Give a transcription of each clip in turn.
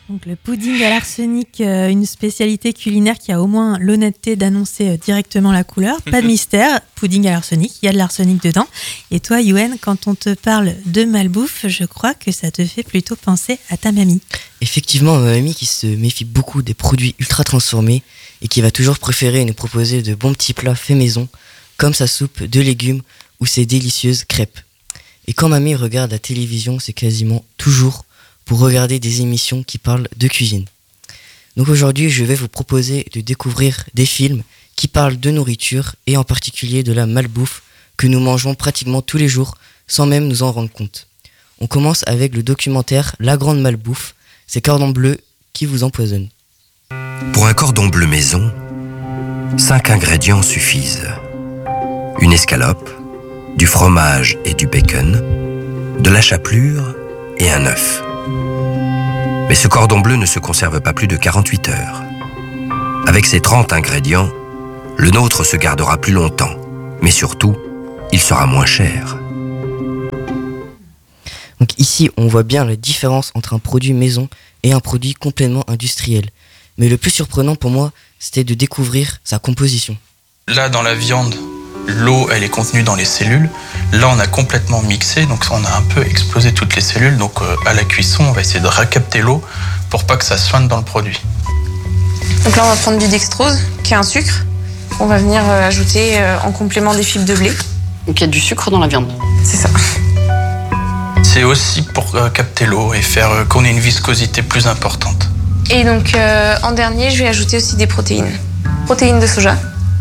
Donc le pudding à l'arsenic, une spécialité culinaire qui a au moins l'honnêteté d'annoncer directement la couleur. Pas de mystère, pudding à l'arsenic, il y a de l'arsenic dedans. Et toi, Yoann, quand on te parle de malbouffe, je crois que ça te fait plutôt penser à ta mamie. Effectivement, ma mamie qui se méfie beaucoup des produits ultra transformés et qui va toujours préférer nous proposer de bons petits plats faits maison, comme sa soupe de légumes ou ses délicieuses crêpes. Et quand mamie regarde la télévision, c'est quasiment toujours pour regarder des émissions qui parlent de cuisine. Donc aujourd'hui, je vais vous proposer de découvrir des films qui parlent de nourriture et en particulier de la malbouffe que nous mangeons pratiquement tous les jours sans même nous en rendre compte. On commence avec le documentaire La Grande Malbouffe, ces cordons bleus qui vous empoisonnent. Pour un cordon bleu maison, 5 ingrédients suffisent. Une escalope, du fromage et du bacon, de la chapelure et un œuf. Mais ce cordon bleu ne se conserve pas plus de 48 heures. Avec ces 30 ingrédients, le nôtre se gardera plus longtemps, mais surtout, il sera moins cher. Donc ici, on voit bien la différence entre un produit maison et un produit complètement industriel. Mais le plus surprenant pour moi, c'était de découvrir sa composition. Là, dans la viande, l'eau, elle est contenue dans les cellules. Là, on a complètement mixé, donc on a un peu explosé toutes les cellules. Donc à la cuisson, on va essayer de recapter l'eau pour pas que ça soigne dans le produit. Donc là, on va prendre du dextrose, qui est un sucre. On va venir ajouter en complément des fibres de blé. Donc il y a du sucre dans la viande. C'est ça. C'est aussi pour capter l'eau et faire qu'on ait une viscosité plus importante. Et donc en dernier, je vais ajouter aussi des protéines. Protéines de soja.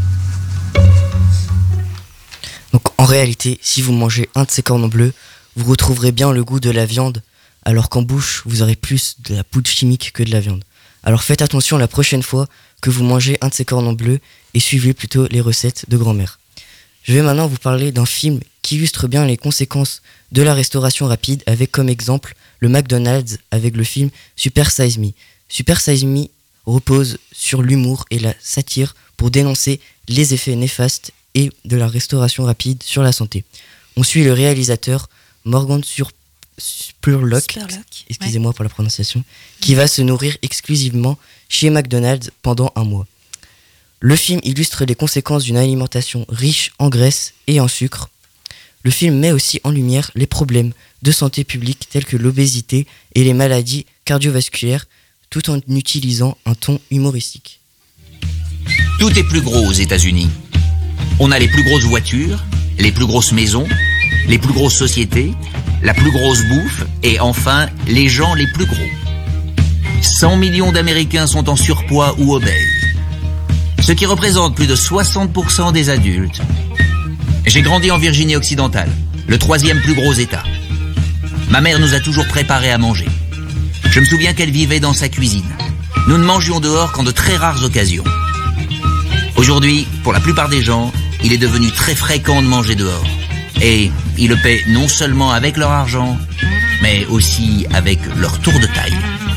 Donc en réalité, si vous mangez un de ces cordons bleus, vous retrouverez bien le goût de la viande, alors qu'en bouche, vous aurez plus de la poudre chimique que de la viande. Alors faites attention la prochaine fois que vous mangez un de ces cordons bleus et suivez plutôt les recettes de grand-mère. Je vais maintenant vous parler d'un film qui illustre bien les conséquences de la restauration rapide avec comme exemple le McDonald's avec le film Super Size Me. Super Size Me repose sur l'humour et la satire pour dénoncer les effets néfastes et de la restauration rapide sur la santé. On suit le réalisateur Morgan Spurlock, excusez-moi pour la prononciation, qui va se nourrir exclusivement chez McDonald's pendant un mois. Le film illustre les conséquences d'une alimentation riche en graisse et en sucre. Le film met aussi en lumière les problèmes de santé publique tels que l'obésité et les maladies cardiovasculaires, tout en utilisant un ton humoristique. Tout est plus gros aux États-Unis. On a les plus grosses voitures, les plus grosses maisons, les plus grosses sociétés, la plus grosse bouffe et enfin les gens les plus gros. 100 millions d'Américains sont en surpoids ou obèses, ce qui représente plus de 60% des adultes. J'ai grandi en Virginie occidentale, le 3e plus gros État. Ma mère nous a toujours préparé à manger. Je me souviens qu'elle vivait dans sa cuisine. Nous ne mangions dehors qu'en de très rares occasions. Aujourd'hui, pour la plupart des gens, il est devenu très fréquent de manger dehors. Et ils le paient non seulement avec leur argent, mais aussi avec leur tour de taille.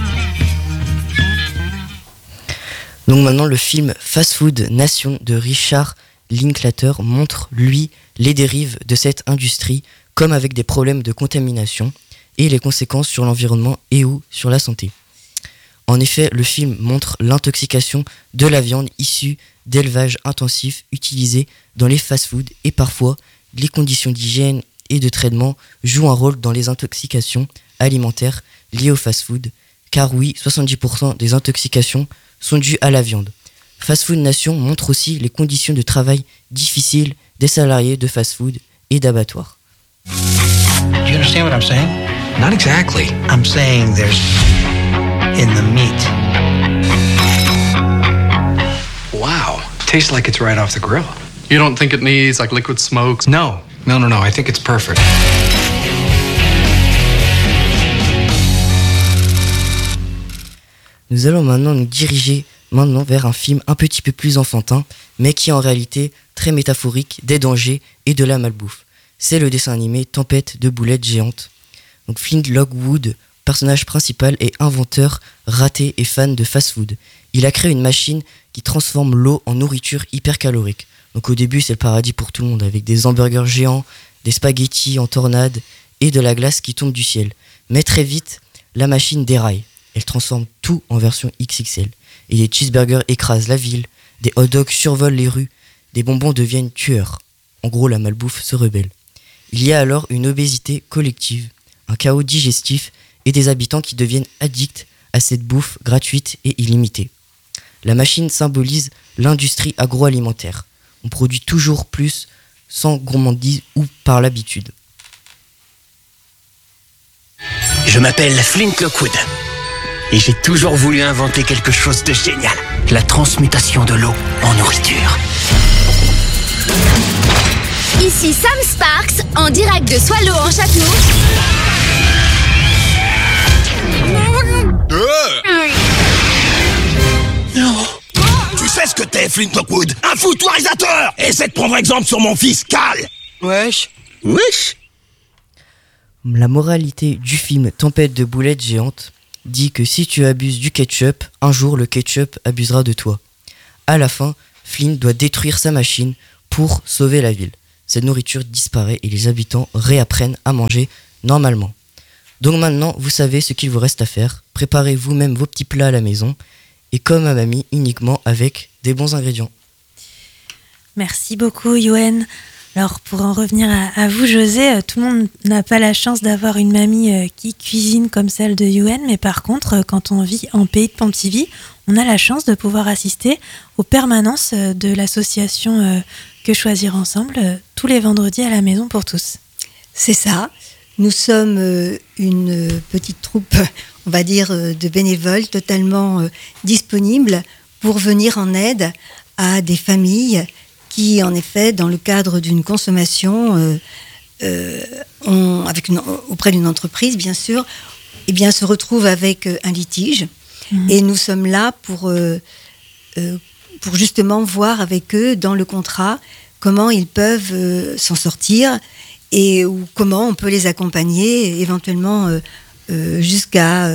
Donc maintenant, le film Fast Food Nation de Richard Linklater montre, lui, les dérives de cette industrie, comme avec des problèmes de contamination et les conséquences sur l'environnement et ou sur la santé. En effet, le film montre l'intoxication de la viande issue d'élevage intensif utilisé dans les fast-foods et parfois les conditions d'hygiène et de traitement jouent un rôle dans les intoxications alimentaires liées au fast-food, car oui, 70% des intoxications sont dues à la viande. Fast Food Nation montre aussi les conditions de travail difficiles des salariés de fast-food et d'abattoirs. Do you understand what I'm saying? Not exactly. I'm saying there's in the meat. Wow, tastes like it's right off the grill. You don't think it needs like liquid smokes? No, I think it's perfect. Nous allons maintenant nous diriger vers un film un petit peu plus enfantin, mais qui est en réalité très métaphorique des dangers et de la malbouffe. C'est le dessin animé Tempête de boulettes géantes. Donc Flint Lockwood, personnage principal, est inventeur, raté et fan de fast-food. Il a créé une machine qui transforme l'eau en nourriture hypercalorique. Donc au début, c'est le paradis pour tout le monde, avec des hamburgers géants, des spaghettis en tornade et de la glace qui tombe du ciel. Mais très vite, la machine déraille. Elle transforme tout en version XXL. Et des cheeseburgers écrasent la ville, des hot dogs survolent les rues, des bonbons deviennent tueurs. En gros, la malbouffe se rebelle. Il y a alors une obésité collective, un chaos digestif et des habitants qui deviennent addicts à cette bouffe gratuite et illimitée. La machine symbolise l'industrie agroalimentaire. On produit toujours plus sans gourmandise ou par l'habitude. Je m'appelle Flint Lockwood et j'ai toujours voulu inventer quelque chose de génial. La transmutation de l'eau en nourriture. Ici Sam Sparks, en direct de Swallow en Château. Non. Tu sais ce que t'es, Flint Lockwood? Un foutoirisateur! Essaie de prendre exemple sur mon fils, Cal! Wesh. La moralité du film Tempête de boulettes géantes dit que si tu abuses du ketchup, un jour le ketchup abusera de toi. À la fin, Flint doit détruire sa machine pour sauver la ville. Cette nourriture disparaît et les habitants réapprennent à manger normalement. Donc maintenant, vous savez ce qu'il vous reste à faire. Préparez vous-même vos petits plats à la maison et comme à mamie, uniquement avec des bons ingrédients. Merci beaucoup, Yoann. Alors, pour en revenir à vous, José, tout le monde n'a pas la chance d'avoir une mamie qui cuisine comme celle de Yoann, mais par contre, quand on vit en pays de Pontivy, on a la chance de pouvoir assister aux permanences de l'association Que Choisir Ensemble, tous les vendredis à la maison pour tous. C'est ça. Nous sommes une petite troupe, on va dire, de bénévoles totalement disponibles pour venir en aide à des familles qui, en effet, dans le cadre d'une consommation, auprès d'une entreprise, bien sûr, eh bien, se retrouvent avec un litige. Et nous sommes là pour justement voir avec eux, dans le contrat, comment ils peuvent s'en sortir et ou comment on peut les accompagner, éventuellement jusqu'à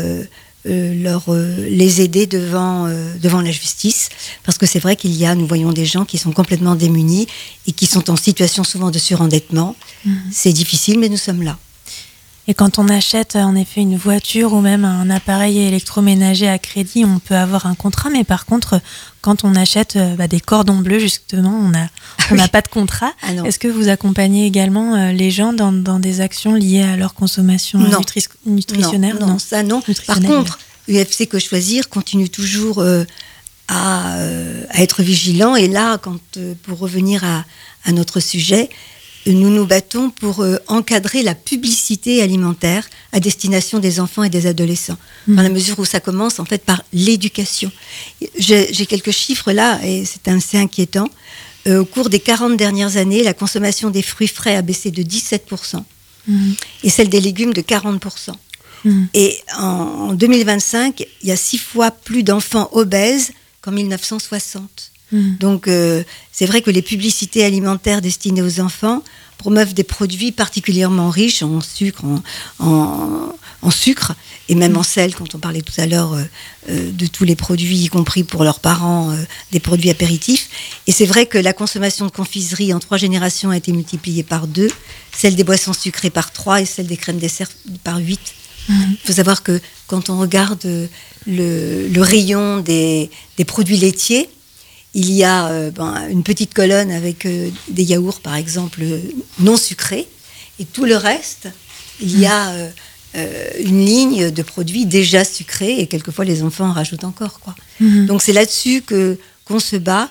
les aider devant la justice, parce que c'est vrai nous voyons des gens qui sont complètement démunis et qui sont en situation souvent de surendettement. C'est difficile, mais nous sommes là. Et quand on achète en effet une voiture ou même un appareil électroménager à crédit, on peut avoir un contrat, mais par contre, quand on achète des cordons bleus, justement, on n'a pas de contrat. Ah, est-ce que vous accompagnez également les gens dans des actions liées à leur consommation nutritionnelle? Non, ça non. Par contre, UFC Que Choisir continue toujours à être vigilant. Et là, pour revenir à notre sujet, nous nous battons pour encadrer la publicité alimentaire à destination des enfants et des adolescents, dans la mesure où ça commence en fait par l'éducation. J'ai quelques chiffres là, et c'est assez inquiétant. Au cours des 40 dernières années, la consommation des fruits frais a baissé de 17%, et celle des légumes de 40%. Et en 2025, il y a 6 fois plus d'enfants obèses qu'en 1960. Donc c'est vrai que les publicités alimentaires destinées aux enfants promeuvent des produits particulièrement riches en sucre, en sucre et même en sel, quand on parlait tout à l'heure de tous les produits, y compris pour leurs parents, des produits apéritifs. Et c'est vrai que la consommation de confiserie en 3 générations a été multipliée par 2, celle des boissons sucrées par 3 et celle des crèmes dessert par 8. Il faut savoir que quand on regarde le rayon des produits laitiers, il y a une petite colonne avec des yaourts, par exemple, non sucrés. Et tout le reste, il y a une ligne de produits déjà sucrés. Et quelquefois, les enfants en rajoutent encore, quoi. Donc, c'est là-dessus qu'on se bat.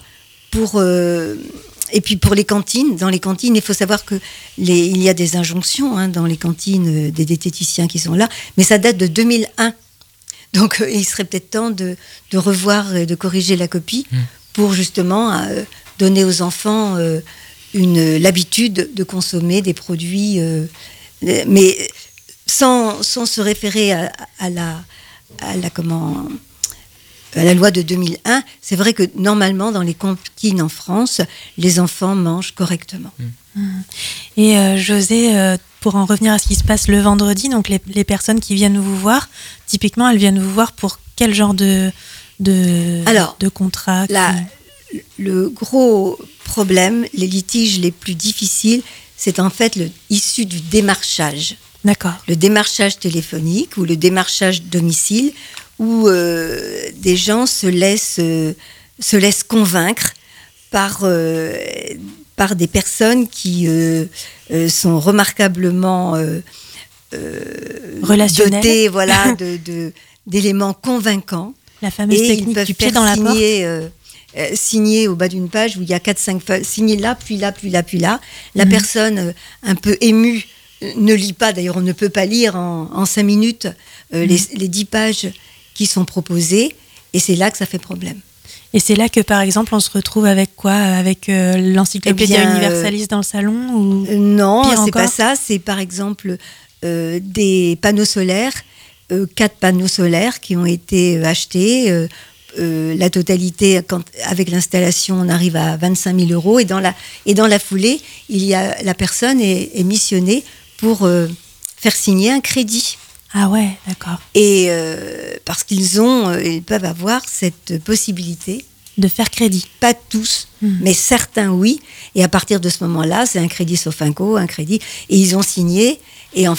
Et puis, pour les cantines, dans les cantines, il faut savoir qu'il y a des injonctions dans les cantines des diététiciens qui sont là. Mais ça date de 2001. Donc, il serait peut-être temps de revoir et de corriger la copie pour justement donner aux enfants l'habitude de consommer des produits, mais sans se référer à la loi de 2001. C'est vrai que normalement, dans les cantines en France, les enfants mangent correctement. Et José, pour en revenir à ce qui se passe le vendredi, donc les personnes qui viennent vous voir, typiquement, elles viennent vous voir pour quel genre de contrat? Le gros problème, les litiges les plus difficiles, c'est en fait issu du démarchage. D'accord. Le démarchage téléphonique ou le démarchage domicile, où des gens se laissent convaincre par des personnes qui sont remarquablement relationnelles, dotées, voilà, d'éléments convaincants. La fameuse technique du pied dans la porte. Signer au bas d'une page où il y a 4-5 feuilles, signer là, puis là, puis là, puis là. La personne un peu émue ne lit pas, d'ailleurs on ne peut pas lire en 5 minutes les 10 pages qui sont proposées, et c'est là que ça fait problème. Et c'est là que, par exemple, on se retrouve avec quoi ? Avec l'encyclopédie universaliste dans le salon ou non, pire c'est encore ? pas ça. C'est par exemple des panneaux solaires, 4 panneaux solaires qui ont été achetés. La totalité, avec l'installation, on arrive à 25 000 euros. Et dans la foulée, la personne est missionnée pour faire signer un crédit. Ah ouais, d'accord. Et parce ils peuvent avoir cette possibilité de faire crédit. Pas tous, mais certains oui. Et à partir de ce moment-là, c'est un crédit Sofinco, un crédit. Et ils ont signé. Et en